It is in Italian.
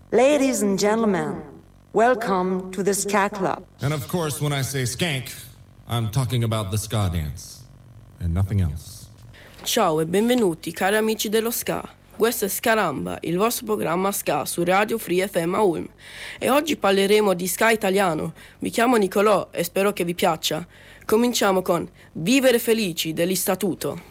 Ladies and gentlemen, welcome to the Ska Club. And of course, when I say skank, I'm talking about the ska dance and nothing else. Ciao e benvenuti cari amici dello ska. Questo è Scaramba, il vostro programma ska su Radio Free FM a Ulm. E oggi parleremo di ska italiano. Mi chiamo Nicolò e spero che vi piaccia. Cominciamo con Vivere felici dell'Istituto.